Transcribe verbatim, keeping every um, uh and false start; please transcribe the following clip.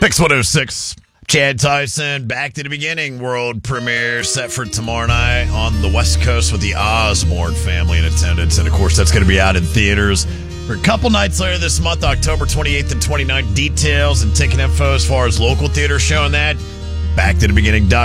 Mix one oh six. Chad Tyson, Back to the Beginning world premiere set for tomorrow night on the West Coast with the Osborne family in attendance. And, of course, that's going to be out in theaters for a couple nights later this month, October twenty-eighth and twenty-ninth. Details and ticket info as far as local theaters showing that, back to the beginning dot com.